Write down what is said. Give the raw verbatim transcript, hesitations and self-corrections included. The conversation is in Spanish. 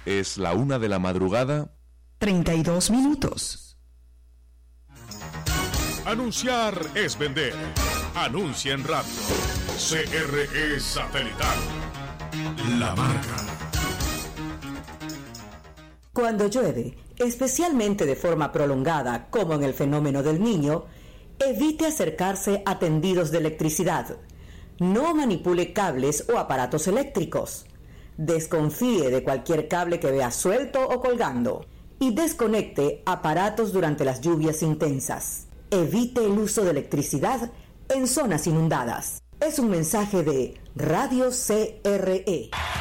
Es la una de la madrugada. treinta y dos minutos. Anunciar es vender. Anuncia en radio. C R E Satelital. La marca. Cuando llueve, especialmente de forma prolongada, como en el fenómeno del Niño, evite acercarse a tendidos de electricidad. No manipule cables o aparatos eléctricos. Desconfíe de cualquier cable que vea suelto o colgando. Y desconecte aparatos durante las lluvias intensas. Evite el uso de electricidad en zonas inundadas. Es un mensaje de Radio C R E.